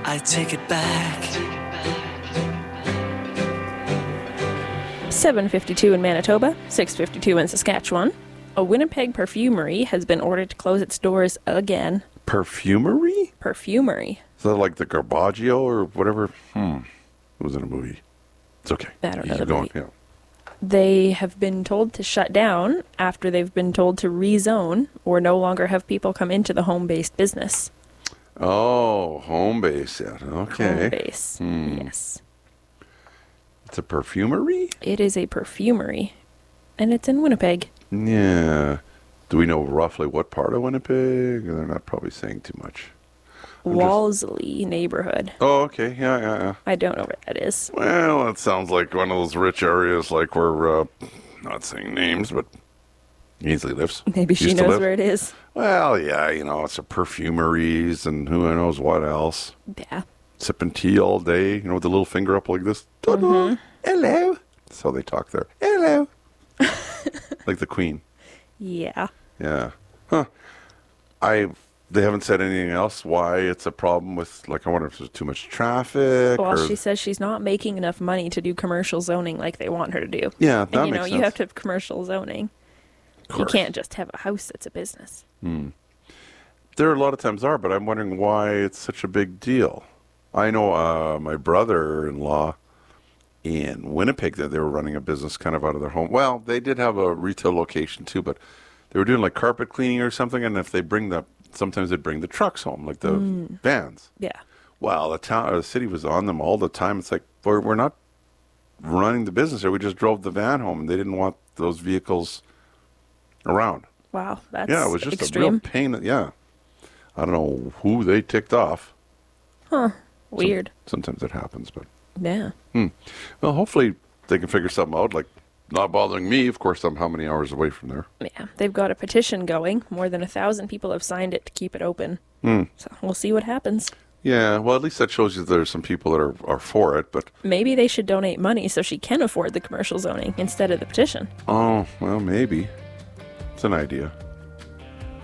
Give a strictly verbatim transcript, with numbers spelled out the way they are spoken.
I take it back. seven fifty-two in Manitoba, six fifty-two in Saskatchewan. A Winnipeg perfumery has been ordered to close its doors again. Perfumery? Perfumery. Is that like the Garbaggio or whatever? Hmm. It was in a movie. It's okay. I don't know Keep the going. movie. Yeah. They have been told to shut down after they've been told to rezone or no longer have people come into the home-based business. Oh, home base. Yeah. Okay. Home base. Hmm. Yes. It's a perfumery? It is a perfumery. And it's in Winnipeg. Yeah. Do we know roughly what part of Winnipeg? They're not probably saying too much. I'm just- Walsley neighborhood. Oh, okay. Yeah, yeah, yeah. I don't know where that is. Well, that sounds like one of those rich areas, like where, uh, not saying names, but easily lives. Maybe she Used to knows live. where it is. Well, yeah, you know, it's a perfumeries and who knows what else. Yeah. Sipping tea all day, you know, with the little finger up like this. Mm-hmm. Hello. That's how they talk there. Hello. Like the Queen. Yeah. Yeah. Huh. I. They haven't said anything else why it's a problem with, like, I wonder if there's too much traffic. Well, or... she says she's not making enough money to do commercial zoning like they want her to do. Yeah, that and, you makes know, sense. you have to have commercial zoning. Of You course. can't just have a house that's a business. There are a lot of times are, but I'm wondering why it's such a big deal. I know uh, my brother-in-law in Winnipeg, that they were running a business kind of out of their home. Well, they did have a retail location too, but they were doing like carpet cleaning or something, and if they bring the, sometimes they'd bring the trucks home, like the vans. Yeah. Well, the town, uh, the city was on them all the time. It's like, we're, we're not running the business here. We just drove the van home, and they didn't want those vehicles around. Wow. That's Yeah, it was just extreme. a real pain. Yeah. I don't know who they ticked off. Weird. Sometimes it happens, but Yeah. well, hopefully they can figure something out. Like not bothering me, of course. I'm how many hours away from there? Yeah. They've got a petition going. More than a thousand people have signed it to keep it open. So we'll see what happens. Yeah, well, at least that shows you there's some people that are, are for it. But Maybe they should donate money so she can afford the commercial zoning instead of the petition. oh, well, maybe it's an idea.